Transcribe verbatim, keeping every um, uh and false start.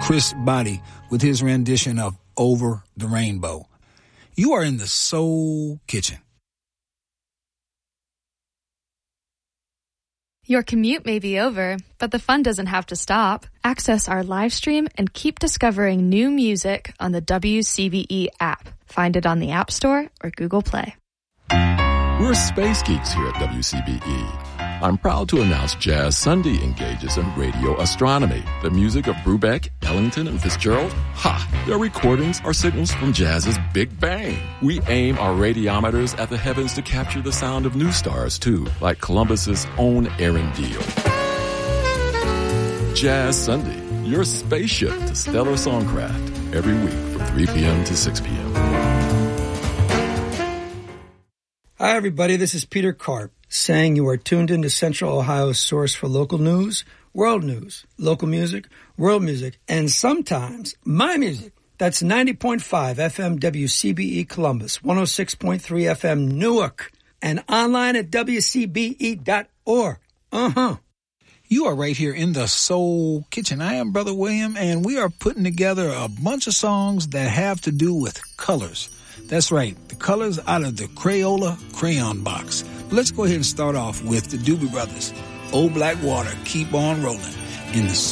Chris Botti with his rendition of Over the Rainbow. You are in the Soul Kitchen. Your commute may be over, but the fun doesn't have to stop. Access our live stream and keep discovering new music on the W C B E app. Find it on the App Store or Google Play. We're space geeks here at W C B E. I'm proud to announce Jazz Sunday engages in radio astronomy. The music of Brubeck, Ellington, and Fitzgerald? Ha! Their recordings are signals from jazz's Big Bang. We aim our radiometers at the heavens to capture the sound of new stars, too, like Columbus's own Arendelle. Jazz Sunday, your spaceship to stellar songcraft, every week from three p.m. to six p.m. Hi, everybody. This is Peter Karp saying you are tuned into Central Ohio's source for local news, world news, local music, world music, and sometimes my music. That's ninety point five F M W C B E Columbus, one oh six point three F M Newark, and online at W C B E dot org. Uh-huh. You are right here in the Soul Kitchen. I am Brother William, and we are putting together a bunch of songs that have to do with colors. That's right, the colors out of the Crayola crayon box. But let's go ahead and start off with the Doobie Brothers. Old Black Water, Keep On Rolling in the Soul